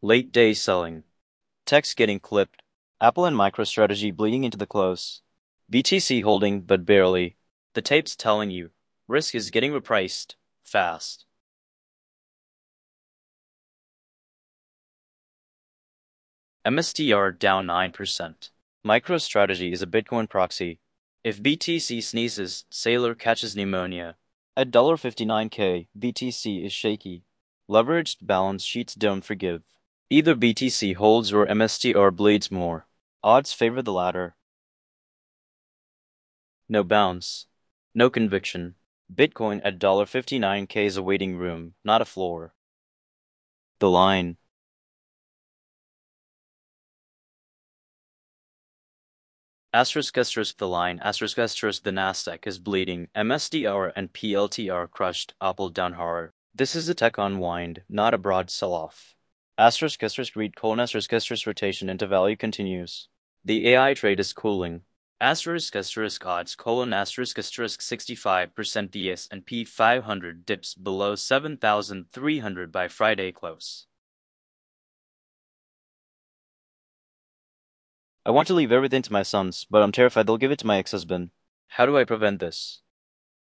Late day selling. Text getting clipped. Apple and MicroStrategy bleeding into the close. BTC holding, but barely. The tape's telling you. Risk is getting repriced. Fast. MSTR down 9%. MicroStrategy is a Bitcoin proxy. If BTC sneezes, Sailor catches pneumonia. At $59K, BTC is shaky. Leveraged balance sheets don't forgive. Either BTC holds or MSTR bleeds more. Odds favor the latter. No bounce. No conviction. Bitcoin at $59K is a waiting room, not a floor. The line. The line, the Nasdaq is bleeding, MSDR and PLTR crushed, Apple down hard. This is a tech unwind, not a broad sell-off. Read colon rotation into value continues. The AI trade is cooling. Odds colon 65% the S&P 500 dips below 7,300 by Friday close. I want to leave everything to my sons, but I'm terrified they'll give it to my ex-husband. How do I prevent this?